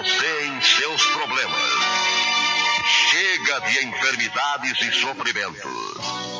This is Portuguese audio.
você em seus problemas. Chega de enfermidades e sofrimentos.